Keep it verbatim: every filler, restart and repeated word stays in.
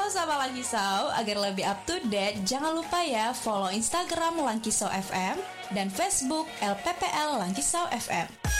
sama Langkisau, agar lebih up to date, jangan lupa ya follow Instagram Langkisau F M dan Facebook L P P L Langkisau F M.